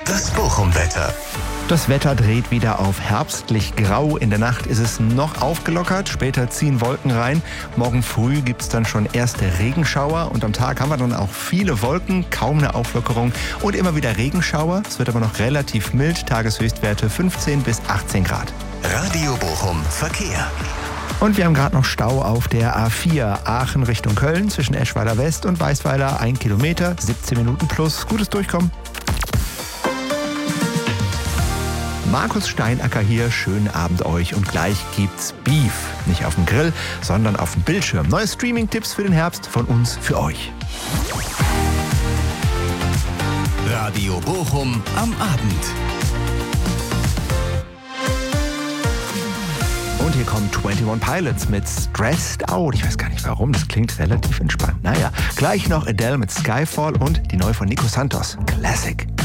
Das Bochum-Wetter. Das Wetter dreht wieder auf herbstlich grau. In der Nacht ist es noch aufgelockert, später ziehen Wolken rein. Morgen früh gibt es dann schon erste Regenschauer und am Tag haben wir dann auch viele Wolken, kaum eine Auflockerung und immer wieder Regenschauer. Es wird aber noch relativ mild, Tageshöchstwerte 15 bis 18 Grad. Radio Bochum Verkehr. Und wir haben gerade noch Stau auf der A4 Aachen Richtung Köln zwischen Eschweiler West und Weißweiler, 1 Kilometer, 17 Minuten plus. Gutes Durchkommen. Markus Steinacker hier, schönen Abend euch und gleich gibt's Beef. Nicht auf dem Grill, sondern auf dem Bildschirm. Neue Streaming-Tipps für den Herbst von uns für euch. Radio Bochum am Abend. Und hier kommen 21 Pilots mit Stressed Out. Ich weiß gar nicht warum, das klingt relativ entspannt. Naja, gleich noch Adele mit Skyfall und die neue von Nico Santos, Classic.